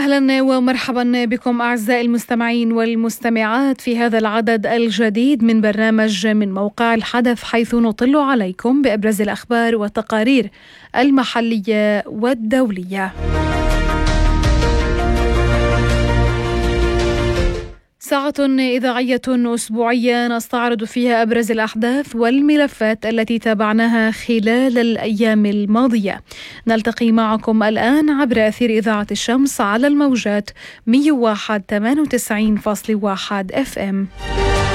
أهلا ومرحبا بكم أعزائي المستمعين والمستمعات في هذا العدد الجديد من برنامج من موقع الحدث، حيث نطل عليكم بأبرز الأخبار والتقارير المحلية والدولية. ساعة إذاعية أسبوعية نستعرض فيها أبرز الأحداث والملفات التي تابعناها خلال الأيام الماضية. نلتقي معكم الآن عبر أثير إذاعة الشمس على الموجات 101.98.1 FM.